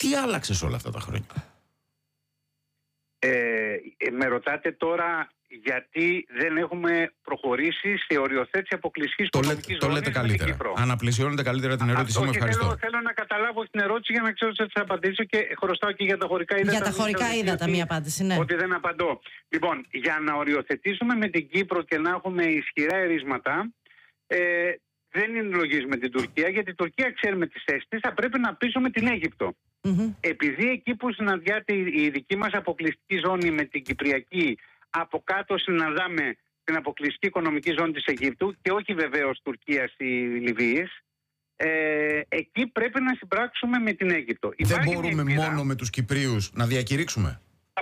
Τι άλλαξε σε όλα αυτά τα χρόνια? Με ρωτάτε τώρα γιατί δεν έχουμε προχωρήσει σε οριοθέτηση αποκλειστικής οικονομικής ζώνης. Το λέτε καλύτερα. Αναπλησιώνετε καλύτερα την ερώτησή μου. Ευχαριστώ. Θέλω να καταλάβω την ερώτηση για να ξέρω ότι θα απαντήσω και χρωστάω και για τα χωρικά ύδατα. Για τα χωρικά ύδατα, μία απάντηση, ναι. Ότι δεν απαντώ. Λοιπόν, για να οριοθετήσουμε με την Κύπρο και να έχουμε ισχυρά ερίσματα, δεν είναι λογής με την Τουρκία, γιατί η Τουρκία ξέρουμε τις θέσεις της, θα πρέπει να πείσουμε την Αίγυπτο. Επειδή εκεί που συναντιάται η δική μας αποκλειστική ζώνη με την Κυπριακή, από κάτω συναντάμε την αποκλειστική οικονομική ζώνη της Αιγύπτου και όχι βεβαίως Τουρκίας ή Λιβύης, εκεί πρέπει να συμπράξουμε με την Αίγυπτο. Δεν μπορούμε μόνο με τους Κυπρίους να διακηρύξουμε?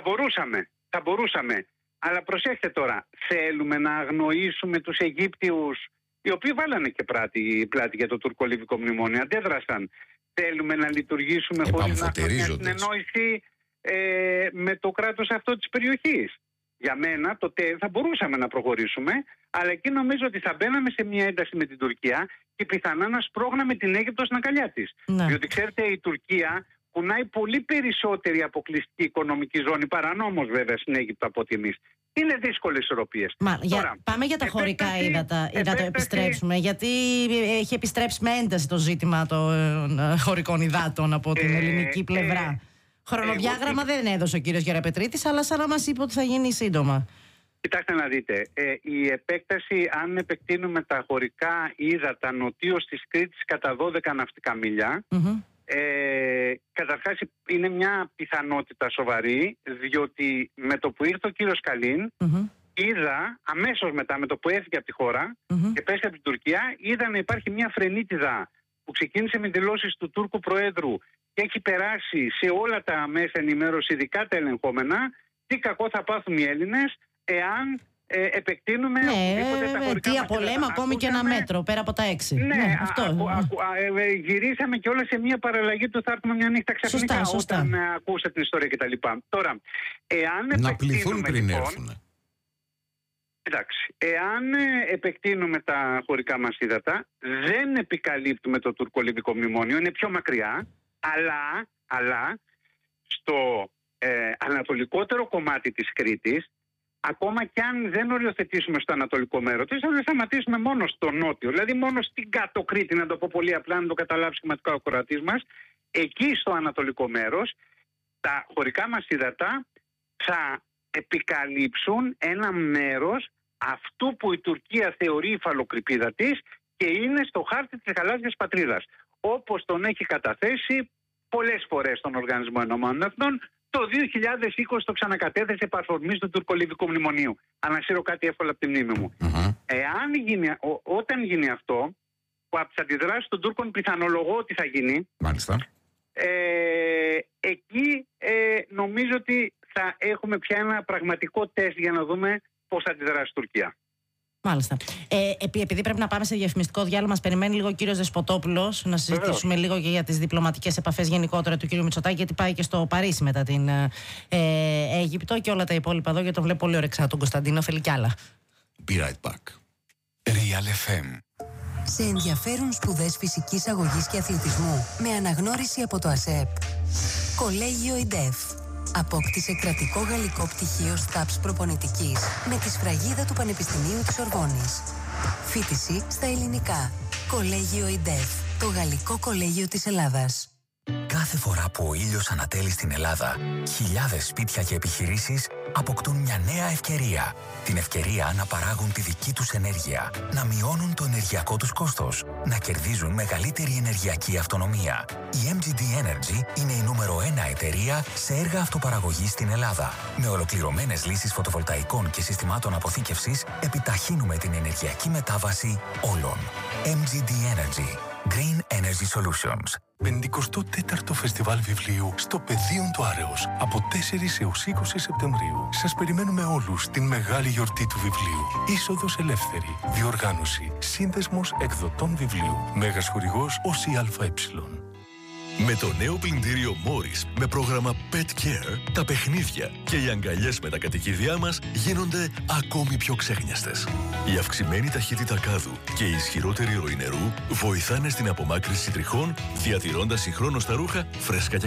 Θα μπορούσαμε. Αλλά προσέξτε τώρα, θέλουμε να αγνοήσουμε τους Αιγύπτιους, οι οποίοι βάλανε και πλάτη για το τουρκο-λιβικό μνημόνιο, αντέδρασαν. Θέλουμε να λειτουργήσουμε χωρίς να έχουμε μια συνεννόηση με το κράτος αυτό της περιοχής? Για μένα τότε θα μπορούσαμε να προχωρήσουμε, αλλά εκεί νομίζω ότι θα μπαίναμε σε μια ένταση με την Τουρκία και πιθανά να σπρώγναμε την Αίγυπτο στην αγκαλιά της. Ναι. Διότι ξέρετε, η Τουρκία κουνάει πολύ περισσότερη αποκλειστική οικονομική ζώνη, παρανόμως βέβαια στην Αίγυπτο από ότι εμείς. Είναι δύσκολες ισορροπίες. Πάμε για τα χωρικά ύδατα, να το επιστρέψουμε, γιατί έχει επιστρέψει με ένταση το ζήτημα των χωρικών υδάτων από την ελληνική πλευρά. Χρονοδιάγραμμα δεν έδωσε ο κύριος Γεραπετρίτης, αλλά σαν να μας είπε ότι θα γίνει σύντομα. Κοιτάξτε να δείτε, η επέκταση, αν επεκτείνουμε τα χωρικά ύδατα νοτίως της Κρήτης κατά 12 ναυτικά μίλια, καταρχάς είναι μια πιθανότητα σοβαρή, διότι με το που ήρθε ο κύριος Καλίν, είδα αμέσως μετά, με το που έφυγε από τη χώρα και πέσει από την Τουρκία, είδα να υπάρχει μια φρενίτιδα που ξεκίνησε με δηλώσεις του Τούρκου Προέδρου και έχει περάσει σε όλα τα μέσα ενημέρωση, ειδικά τα ελεγχόμενα, τι κακό θα πάθουν οι Έλληνες εάν επεκτείνουμε οπουδήποτε τα χωρικά. Τι απολέμα ακόμη και ένα μέτρο πέρα από τα 6. Ναι, αυτό. Γυρίσαμε και όλα σε μια παραλλαγή του θα έρθουμε μια νύχτα ξαφνικά όταν ακούσατε την ιστορία κτλ. Τώρα, να πληθούν πριν έρθουν. Εντάξει, εάν επεκτείνουμε τα χωρικά μας ύδατα, δεν επικαλύπτουμε το τουρκο-λιβικό μνημόνιο, είναι πιο μακριά, αλλά στο ανατολικότερο κομμάτι της Κρήτης, ακόμα κι αν δεν οριοθετήσουμε στο ανατολικό μέρος της, θα σταματήσουμε μόνο στο νότιο, δηλαδή μόνο στην κάτω Κρήτη, να το πω πολύ απλά, να το καταλάβει σχηματικά ο κορατής μας. Εκεί στο ανατολικό μέρος, τα χωρικά μας ύδατα θα επικαλύψουν ένα μέρος αυτού που η Τουρκία θεωρεί υφαλοκρηπίδα της και είναι στο χάρτη της γαλάζιας πατρίδας, όπως τον έχει καταθέσει πολλές φορές στον Οργανισμό Ενωμένων Εθνών. Το 2020 το ξανακατέθεσε επαφορμής του τουρκο-λιβικού μνημονίου. Ανασύρω κάτι εύκολα από τη μνήμη μου. Όταν γίνει αυτό, που από τις αντιδράσεις των Τούρκων πιθανολογώ ότι θα γίνει, μάλιστα, εκεί νομίζω ότι θα έχουμε πια ένα πραγματικό τεστ για να δούμε πώς θα αντιδράσει η Τουρκία. Μάλιστα. Επειδή πρέπει να πάμε σε διαφημιστικό διάλογο, μας περιμένει λίγο ο κύριος Δεσποτόπουλος να συζητήσουμε λίγο και για τις διπλωματικές επαφές γενικότερα του κύριου Μητσοτάκη, γιατί πάει και στο Παρίσι μετά την Αίγυπτο και όλα τα υπόλοιπα εδώ, γιατί το βλέπω πολύ ωρεξά τον Κωνσταντίνο. Θέλει κι άλλα. Be right back. Real FM. Σε ενδιαφέρουν σπουδές φυσικής αγωγής και αθλητισμού με αναγνώριση από το ΑΣΕΠ. Κολέγιο ΙΝΤΕΦ. Απόκτησε κρατικό γαλλικό πτυχίο ΣΤΑΠΣ προπονητικής με τη σφραγίδα του Πανεπιστημίου της Ορβόνης. Φοιτηση στα ελληνικά. Κολέγιο ΙΝΤΕΦ. Το γαλλικό κολέγιο της Ελλάδας. Κάθε φορά που ο ήλιος ανατέλει στην Ελλάδα, χιλιάδες σπίτια και επιχειρήσεις αποκτούν μια νέα ευκαιρία. Την ευκαιρία να παράγουν τη δική τους ενέργεια, να μειώνουν το ενεργειακό τους κόστος, να κερδίζουν μεγαλύτερη ενεργειακή αυτονομία. Η MGD Energy είναι η νούμερο 1 εταιρεία σε έργα αυτοπαραγωγής στην Ελλάδα. Με ολοκληρωμένες λύσεις φωτοβολταϊκών και συστημάτων αποθήκευσης, επιταχύνουμε την ενεργειακή μετάβαση όλων. MGD Energy. Green Energy Solutions. 54ο Φεστιβάλ Βιβλίου στο Πεδίον του Άρεος από 4 έως 20 Σεπτεμβρίου. Σας περιμένουμε όλους την μεγάλη γιορτή του βιβλίου. Είσοδος ελεύθερη. Διοργάνωση. Σύνδεσμος εκδοτών βιβλίου. Μέγας χορηγός ΟΣΥΑΕ. Με το νέο πλυντήριο Morris με πρόγραμμα Pet Care, τα παιχνίδια και οι αγκαλιές με τα κατοικίδια μας γίνονται ακόμη πιο ξέχνιαστες. Η αυξημένη ταχύτητα κάδου και η ισχυρότερη ροή νερού βοηθάνε στην απομάκρυνση τριχών, διατηρώντας συγχρόνως τα ρούχα φρέσκα και